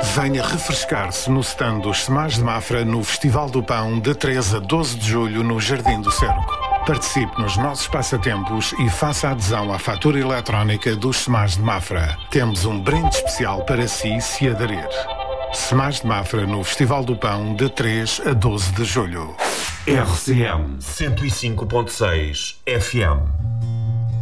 Venha refrescar-se no stand dos Semás de Mafra no Festival do Pão de 3 a 12 de julho no Jardim do Cerco. Participe nos nossos passatempos e faça adesão à fatura eletrónica dos Semás de Mafra. Temos um brinde especial para si se aderir. Semás de Mafra no Festival do Pão de 3 a 12 de julho. RCM 105.6 FM.